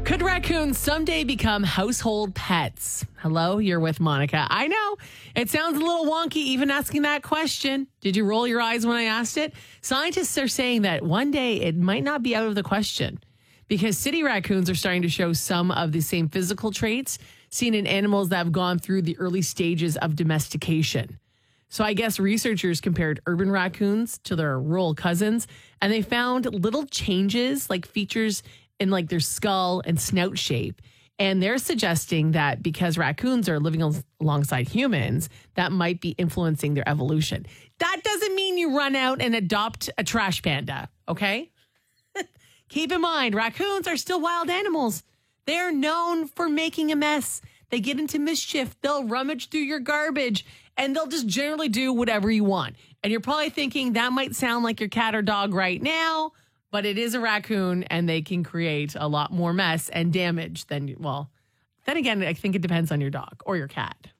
Could raccoons someday become household pets? Hello, you're with Monica. I know it sounds a little wonky even asking that question. Did you roll your eyes when I asked it? Scientists are saying that one day it might not be out of the question because city raccoons are starting to show some of the same physical traits seen in animals that have gone through the early stages of domestication. So I guess researchers compared urban raccoons to their rural cousins, and they found little changes like features in like their skull and snout shape. And they're suggesting that because raccoons are living alongside humans, that might be influencing their evolution. That doesn't mean you run out and adopt a trash panda, okay? Keep in mind, raccoons are still wild animals. They're known for making a mess. They get into mischief. They'll rummage through your garbage and they'll just generally do whatever you want. And you're probably thinking that might sound like your cat or dog right now, but it is a raccoon and they can create a lot more mess and damage than, well, then again, I think it depends on your dog or your cat.